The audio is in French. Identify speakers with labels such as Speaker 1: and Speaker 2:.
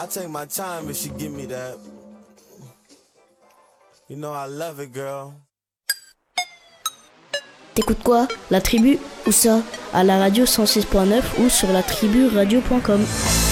Speaker 1: I take my time if she give me that. You know I love it, girl.
Speaker 2: T'écoutes quoi? La Tribu? Où ça? À la radio 106.9 ou sur latriburadio.com.